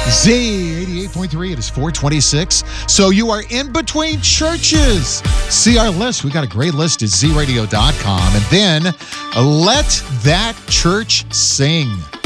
Z 88.3, it is 426. So you are in between churches. See our list. We got a great list at zradio.com. And then let that church sing.